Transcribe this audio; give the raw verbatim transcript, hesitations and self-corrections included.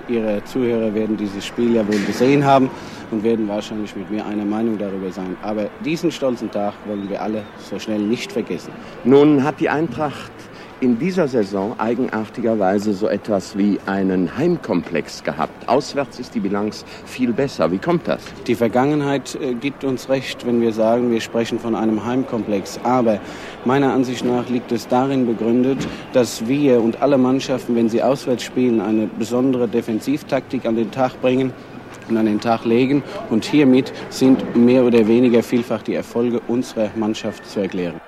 Ihre Zuhörer werden dieses Spiel ja wohl gesehen haben und werden wahrscheinlich mit mir einer Meinung darüber sein. Aber diesen stolzen Tag wollen wir alle so schnell nicht vergessen. Nun hat die Eintracht in dieser Saison eigenartigerweise so etwas wie einen Heimkomplex gehabt. Auswärts ist die Bilanz viel besser. Wie kommt das? Die Vergangenheit äh, gibt uns recht, wenn wir sagen, wir sprechen von einem Heimkomplex. Aber meiner Ansicht nach liegt es darin begründet, dass wir und alle Mannschaften, wenn sie auswärts spielen, eine besondere Defensivtaktik an den Tag bringen und an den Tag legen. Und hiermit sind mehr oder weniger vielfach die Erfolge unserer Mannschaft zu erklären.